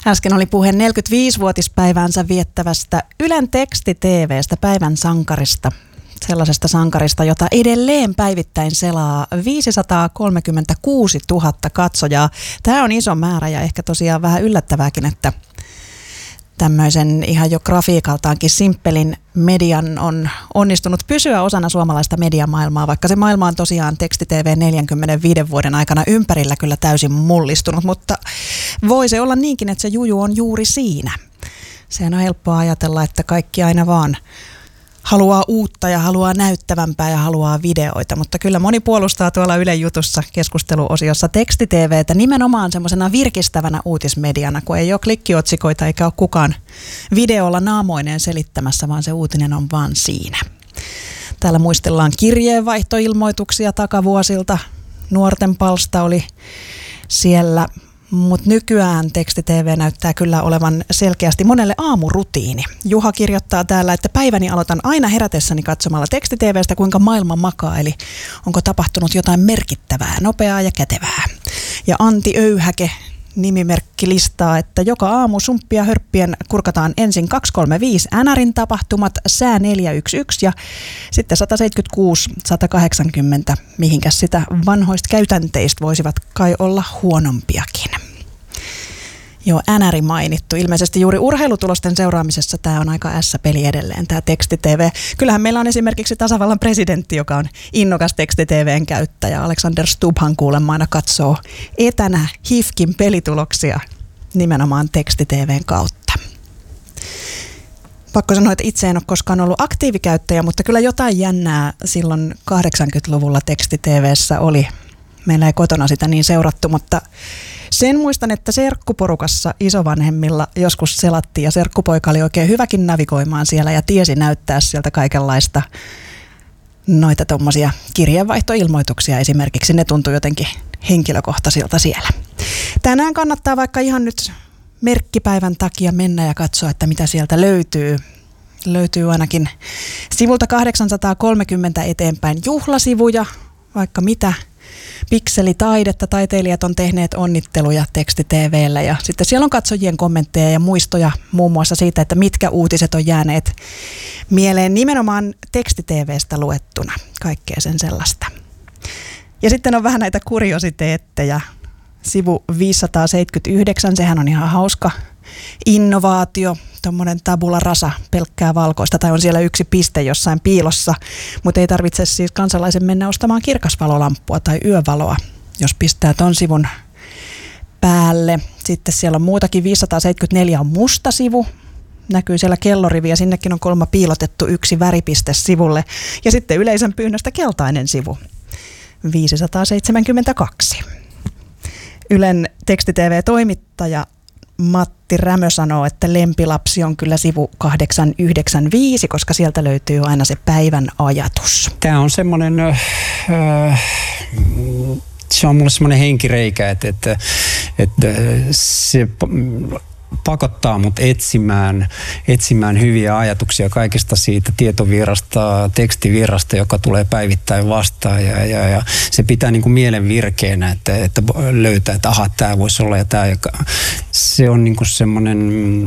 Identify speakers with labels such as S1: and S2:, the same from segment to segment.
S1: Äsken oli puhe 45-vuotispäiväänsä viettävästä Ylen teksti-TV:stä, päivän sankarista. Sellaisesta sankarista, jota edelleen päivittäin selaa 536 000 katsojaa. Tämä on iso määrä ja ehkä tosiaan vähän yllättävääkin, että tämmöisen ihan jo grafiikaltaankin simppelin median on onnistunut pysyä osana suomalaista mediamaailmaa, vaikka se maailma on tosiaan teksti-TV 45 vuoden aikana ympärillä kyllä täysin mullistunut, mutta voi se olla niinkin, että se juju on juuri siinä. Sehän on helppoa ajatella, että kaikki aina vaan haluaa uutta ja haluaa näyttävämpää ja haluaa videoita, mutta kyllä moni puolustaa tuolla Ylen jutussa keskusteluosiossa teksti-TV:tä nimenomaan semmoisena virkistävänä uutismediana, kun ei ole klikkiotsikoita eikä ole kukaan videolla naamoineen selittämässä, vaan se uutinen on vaan siinä. Täällä muistellaan kirjeenvaihtoilmoituksia takavuosilta. Nuorten palsta oli siellä. Mutta nykyään teksti-TV näyttää kyllä olevan selkeästi monelle aamurutiini. Juha kirjoittaa täällä, että päiväni aloitan aina herätessäni katsomalla teksti-TV:stä, kuinka maailma makaa, eli onko tapahtunut jotain merkittävää, nopeaa ja kätevää. Ja Antti Öyhäke nimimerkki listaa, että joka aamu sumppia hörppien kurkataan ensin 235 NRin tapahtumat, sää 411 ja sitten 176, 180, mihinkäs sitä vanhoista käytänteistä voisivat kai olla huonompiakin. Joo, NR mainittu. Ilmeisesti juuri urheilutulosten seuraamisessa tämä on aika ässä-peli edelleen, tämä teksti-TV. Kyllähän meillä on esimerkiksi tasavallan presidentti, joka on innokas teksti-TVn käyttäjä. Alexander Stubbhan kuulemma aina katsoo etänä HIFKin pelituloksia nimenomaan teksti-TVn kautta. Pakko sanoa, että itse en ole koskaan ollut aktiivikäyttäjä, mutta kyllä jotain jännää silloin 80-luvulla teksti-TV:ssä oli. Meillä ei kotona sitä niin seurattu, mutta sen muistan, että serkkuporukassa isovanhemmilla joskus selattiin ja serkkupoika oli oikein hyväkin navigoimaan siellä ja tiesi näyttää sieltä kaikenlaista noita tommosia kirjeenvaihtoilmoituksia esimerkiksi. Ne tuntui jotenkin henkilökohtaisilta siellä. Tänään kannattaa vaikka ihan nyt merkkipäivän takia mennä ja katsoa, että mitä sieltä löytyy. Löytyy ainakin sivulta 830 eteenpäin juhlasivuja, vaikka mitä. Pikselitaidetta, taiteilijat on tehneet onnitteluja teksti-TV:llä ja sitten siellä on katsojien kommentteja ja muistoja muun muassa siitä, että mitkä uutiset on jääneet mieleen nimenomaan teksti-TV:stä luettuna, kaikkea sen sellaista. Ja sitten on vähän näitä kuriositeetteja. Sivu 579, sehän on ihan hauska innovaatio, tuommoinen tabula rasa, pelkkää valkoista, tai on siellä yksi piste jossain piilossa, mutta ei tarvitse siis kansalaisen mennä ostamaan kirkasvalolamppua tai yövaloa, jos pistää ton sivun päälle. Sitten siellä on muutakin, 574 on musta sivu, näkyy siellä kellorivi ja sinnekin on kolma piilotettu yksi väripiste sivulle, ja sitten yleisön pyynnöstä keltainen sivu, 572. Ylen teksti-TV-toimittaja Matti Rämö sanoo, että lempilapsi on kyllä sivu 895, koska sieltä löytyy aina se päivän ajatus.
S2: Tämä on semmoinen, se on mulle semmoinen henkireikä, että se pakottaa mut etsimään hyviä ajatuksia kaikesta siitä tietovirrasta, tekstivirrasta, joka tulee päivittäin vastaan ja se pitää niin kuin mielen virkeänä, että löytää, että aha, tämä voisi olla ja tämä. Se on niin kuin semmoinen,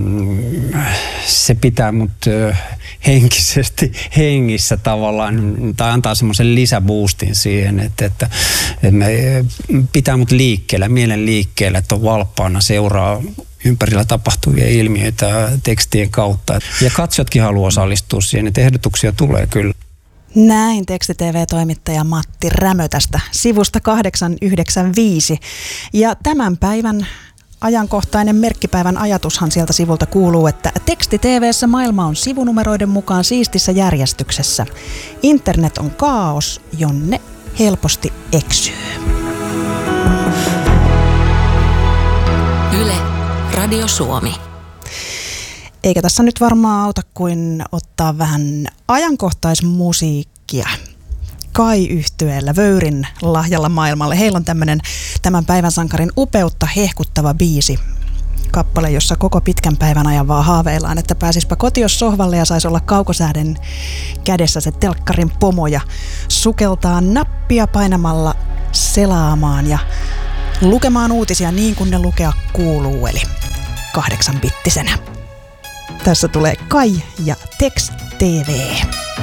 S2: se pitää mut henkisesti hengissä tavallaan, tai antaa semmoisen lisäboostin siihen, että me pitää mut liikkeellä, mielen liikkeellä, että on valppaana, seuraa ympärillä tapahtuvia ilmiöitä tekstien kautta. Ja katsojatkin haluaa osallistua siihen, että ehdotuksia tulee kyllä.
S1: Näin teksti-TV-toimittaja Matti Rämö tästä sivusta 895. Ja tämän päivän ajankohtainen merkkipäivän ajatushan sieltä sivulta kuuluu, että teksti-TV:ssä maailma on sivunumeroiden mukaan siistissä järjestyksessä. Internet on kaos, jonne helposti eksyy.
S3: Yle, Radio Suomi.
S1: Eikä tässä nyt varmaan auta kuin ottaa vähän ajankohtaismusiikkia. Kai-yhtyeellä Vöyrin lahjalla maailmalle. Heillä on tämmöinen tämän päivän sankarin upeutta hehkuttava biisi. Kappale, jossa koko pitkän päivän ajan vaan haaveillaan, että pääsispä kotios sohvalle ja saisi olla kaukosääden kädessä se telkkarin pomo ja sukeltaa nappia painamalla selaamaan ja lukemaan uutisia niin kuin ne lukea kuuluu. Eli 8-bittisenä. Tässä tulee Kai ja Text TV.